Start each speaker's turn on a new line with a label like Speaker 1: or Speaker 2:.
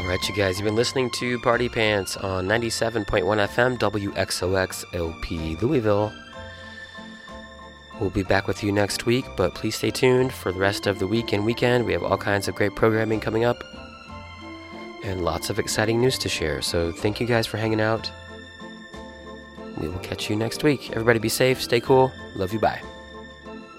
Speaker 1: Alright, you guys, you've been listening to Party Pants on 97.1 FM WXOX LP Louisville. We'll be back with you next week, but please stay tuned for the rest of the week and weekend. We have all kinds of great programming coming up and lots of exciting news to share. So thank you guys for hanging out. We will catch you next week. Everybody be safe, stay cool. Love you, bye.